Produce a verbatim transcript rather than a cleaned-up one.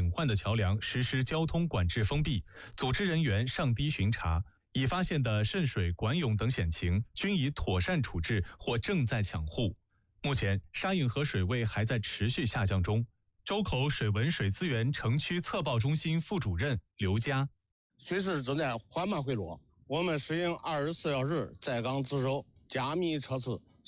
损坏的桥梁实施交通管制封闭，组织人员上堤巡查，已发现的渗水、管涌等险情均已妥善处置或正在抢护。目前，沙引河水位还在持续下降中。周口水文水资源城区测报中心副主任刘佳， 水势正在缓慢回落，我们适应二十四小时在岗值守，加密测试，